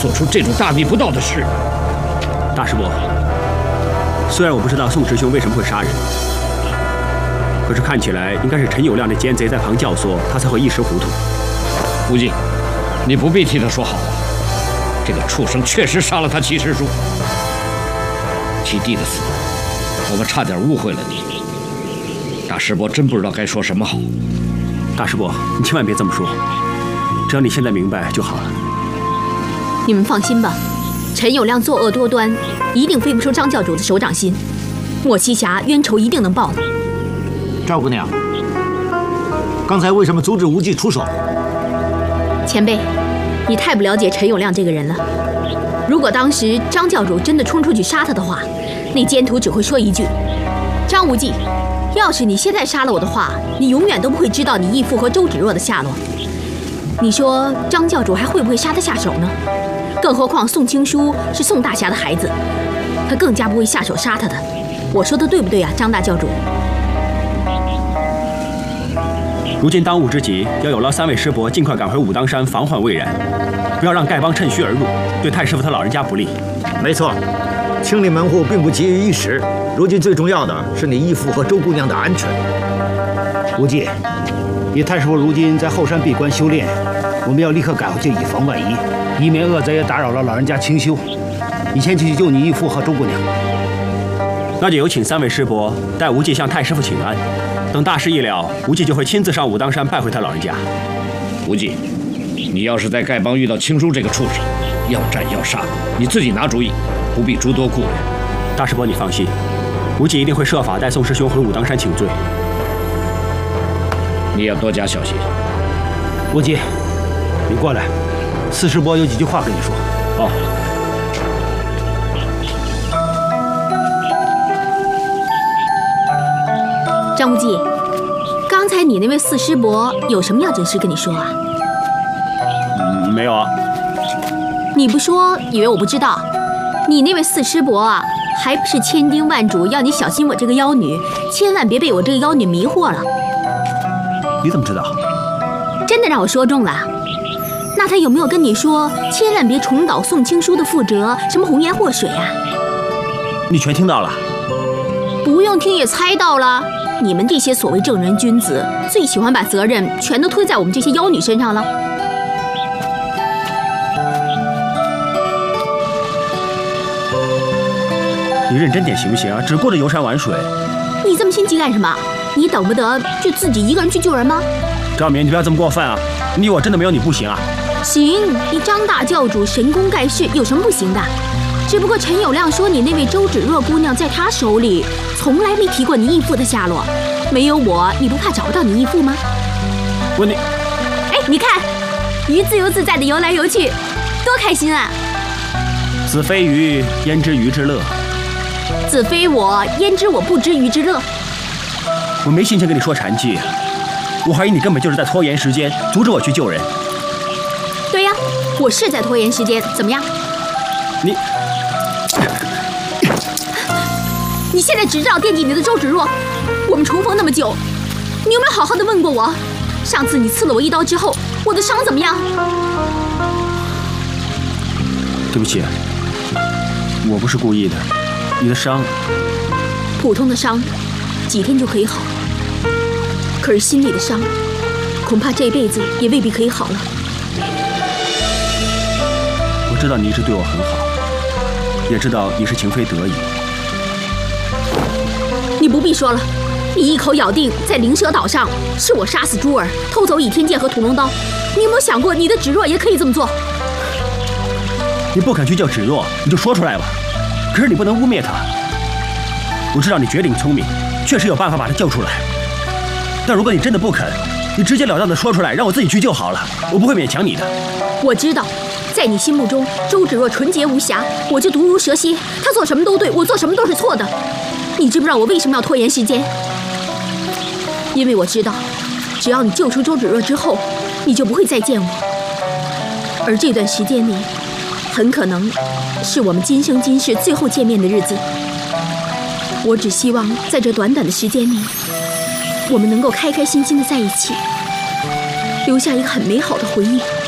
做出这种大逆不道的事？ 大师伯，虽然我不知道宋师兄为什么会杀人，可是看起来应该是陈友谅那奸贼在旁教唆，他才会一时糊涂。 无忌，你不必替他说好话。这个畜生确实杀了他齐师叔。齐弟的死，我们差点误会了你。大师伯真不知道该说什么好。 大师伯，你千万别这么说，只要你现在明白就好了。 你们放心吧，陈友谅作恶多端，一定飞不出张教主的手掌心。莫西侠冤仇一定能报的。 赵姑娘，刚才为什么阻止无忌出手？ 前辈，你太不了解陈友谅这个人了。如果当时张教主真的冲出去杀他的话，那奸徒只会说一句：“张无忌，要是你现在杀了我的话，你永远都不会知道你义父和周芷若的下落。”你说张教主还会不会杀他下手呢？更何况宋青书是宋大侠的孩子，他更加不会下手杀他的。我说的对不对啊，张大教主？ 如今当务之急，要有劳三位师伯尽快赶回武当山，防患未然，不要让丐帮趁虚而入，对太师傅他老人家不利。 没错，清理门户并不急于一时，如今最重要的是你义父和周姑娘的安全。 无忌，你太师傅如今在后山闭关修炼，我们要立刻赶回去，以防万一，以免恶贼也打扰了老人家清修。你先去救你义父和周姑娘。 那就有请三位师伯带无忌向太师傅请安。等大事一了，无忌就会亲自上武当山拜会他老人家。 无忌，你要是在丐帮遇到青书这个畜生，要战要杀，你自己拿主意，不必诸多顾虑。 大师伯，你放心，无忌一定会设法带宋师兄回武当山请罪。 你要多加小心。 无忌，你过来，四师伯有几句话跟你说。 哦。 张无忌，刚才你那位四师伯有什么要紧事跟你说啊？ 没有啊。 你不说，以为我不知道。你那位四师伯啊，还不是千叮万嘱要你小心我这个妖女，千万别被我这个妖女迷惑了。 你怎么知道？ 真的让我说中了。那他有没有跟你说，千万别重蹈宋青书的覆辙，什么红颜祸水啊？ 你全听到了？ 不用听也猜到了。你们这些所谓正人君子，最喜欢把责任全都推在我们这些妖女身上了。 你认真点行不行啊？只顾着游山玩水。 你这么心急干什么？你等不得就自己一个人去救人吗？ 赵敏，你不要这么过分啊！你以为我真的没有你不行啊？ 行，你张大教主神功盖世，有什么不行的？只不过陈友谅说你那位周芷若姑娘在他手里，从来没提过你义父的下落。没有我，你不怕找不到你义父吗？ 问你， 哎，你看，鱼自由自在的游来游去，多开心啊！ 子非鱼，焉知鱼之乐？ 子非我，焉知我不知鱼之乐？ 我没心情跟你说禅气，我怀疑你根本就是在拖延时间，阻止我去救人。 对呀，我是在拖延时间，怎么样？你现在只知道惦记你的周芷若，我们重逢那么久，你有没有好好的问过我？上次你刺了我一刀之后，我的伤怎么样？ 对不起，我不是故意的。你的伤， 普通的伤，几天就可以好。可是心里的伤，恐怕这辈子也未必可以好了。 我知道你一直对我很好，也知道你是情非得已。 你不必说了，你一口咬定在灵蛇岛上是我杀死珠儿，偷走倚天剑和屠龙刀。你有没有想过，你的芷若也可以这么做？ 你不肯去救芷若，你就说出来吧。可是你不能污蔑她。我知道你绝顶聪明，确实有办法把她救出来。但如果你真的不肯，你直截了当的说出来，让我自己去救好了，我不会勉强你的。 我知道，在你心目中，周芷若纯洁无瑕，我就毒如蛇蝎。她做什么都对，我做什么都是错的。你知不知道我为什么要拖延时间？因为我知道，只要你救出周芷若之后，你就不会再见我。而这段时间里，很可能是我们今生今世最后见面的日子。我只希望在这短短的时间里，我们能够开开心心的在一起，留下一个很美好的回忆。